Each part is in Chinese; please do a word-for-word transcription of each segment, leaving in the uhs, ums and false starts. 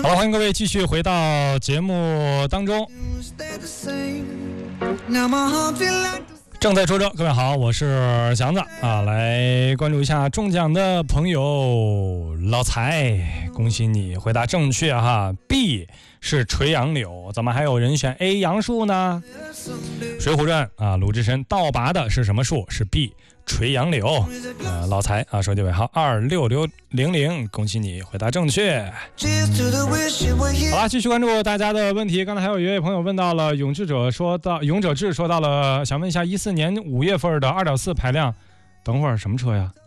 好了，欢迎各位继续回到节目当中。正在说车，各位好，我是祥子啊，来关注一下中奖的朋友老财，恭喜你回答正确哈 ，B 是垂杨柳，咱们还有人选 A 杨树呢。水浒传啊，鲁智深倒拔的是什么树？是 B 垂杨柳。呃，老财啊，手机尾号二六六零零，恭喜你回答正确。好了，继续关注大家的问题。刚才还有一位朋友问到了勇志者，说到勇者志说到了，想问一下一四年五月份的 二点四 排量，等会儿什么车呀？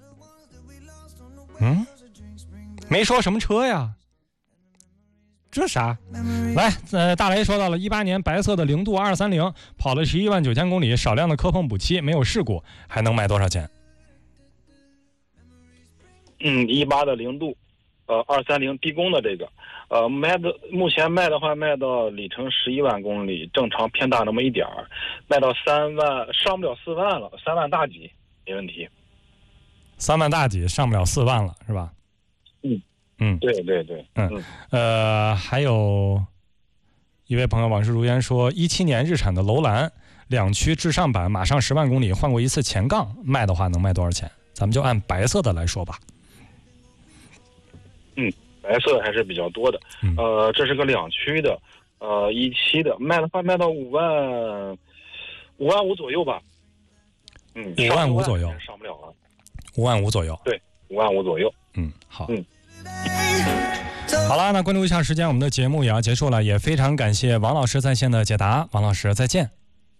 嗯，没说什么车呀？这啥？来，呃，大雷说到了一八年白色的零度二三零，跑了十一万九千公里，少量的磕碰补漆，没有事故，还能卖多少钱？ 嗯，一八的零度，呃，二三零低功的这个，呃，卖的目前卖的话，卖到里程十一万公里，正常偏大那么一点儿，卖到三万，上不了四万了，三万大几没问题。 三万大几，上不了四万了，是吧？ 嗯。 嗯， 对对对， 嗯，呃，还有一位朋友往事如烟说，一七年日产的楼兰两驱至上版，马上十万公里，换过一次前杠，卖的话能卖多少钱？咱们就按白色的来说吧。 嗯，白色还是比较多的，嗯、呃，这是个两驱的，呃，一七的，卖的话卖到五万，五万五左右吧。嗯， 五万五左右， 上不了了。 五万五左右， 对，五万五左右。 嗯，好， 嗯。 好了，那关注一下时间，我们的节目也要结束了，也非常感谢王老师在线的解答。王老师再见。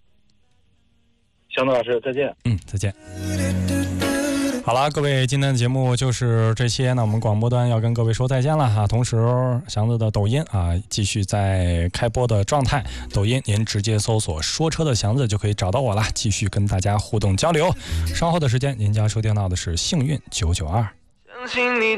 祥子老师再见。 嗯，再见。好了，各位，今天的节目就是这些，那我们广播端要跟各位说再见了哈。同时，祥子的抖音啊，继续在开播的状态，抖音您直接搜索说车的祥子就可以找到我了，继续跟大家互动交流。稍后的时间您将收听到的是幸运九九二。相信你